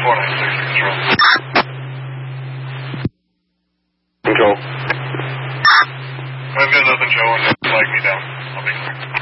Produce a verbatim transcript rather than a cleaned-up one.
four nine six, control. Control. I've got nothing, Joe, and flag me down. I'll be clear.